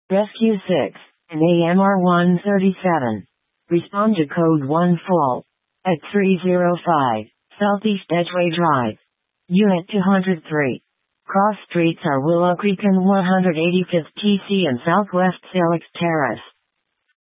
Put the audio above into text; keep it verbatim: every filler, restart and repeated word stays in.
Rescue six, and A M R one thirty-seven. Respond to code one full. At three oh five, Southeast Edgeway Drive. Unit two hundred three. Cross streets are Willow Creek and one hundred eighty-fifth T C and Southwest Salix Terrace.